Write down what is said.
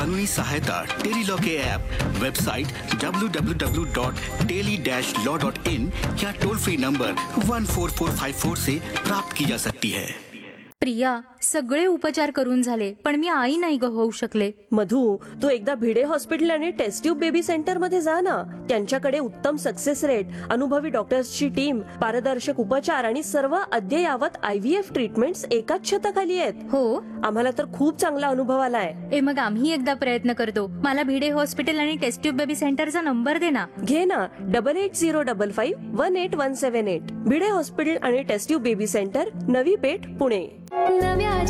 कानूनी सहायता टेलीलॉ के app, website www.teli-law.in या टोल फ्री नंबर 14454 से प्राप्त की जा सकती है। प्रिया, सगळे उपचार करून झाले पण मी आई नाही होऊ शकले. मधु, तू एकदा भिडे हॉस्पिटल आणि टेस्ट ट्यूब बेबी सेंटर मध्ये जा ना. त्यांच्याकडे उत्तम सक्सेस रेट, अनुभवी डॉक्टर्सची टीम, पारदर्शक उपचार आणि सर्व अद्ययावत IVF ट्रीटमेंट्स एकाच छताखाली आहेत. हो, आम्हाला तर खूप चांगला अनुभव आलाय. मग आम्ही एकदा प्रयत्न करतो. मला भिडे हॉस्पिटल आणि टेस्ट ट्यूब बेबी सेंटरचा नंबर दे ना. घे ना, 8805518178. भिडे हॉस्पिटल आणि taste tube baby centre, Navi Peth, Pune. नव्या